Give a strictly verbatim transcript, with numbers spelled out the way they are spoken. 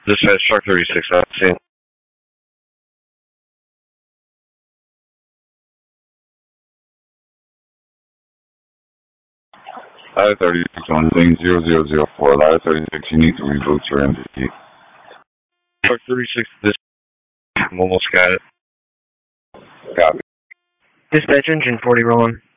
Dispatch truck thirty-six, I've seen. Ladder thirty-six on lane zero zero zero four. Ladder thirty-six, you need to reboot your M D T. Truck thirty-six, this I'm almost got it. Copy. Dispatch engine forty rolling.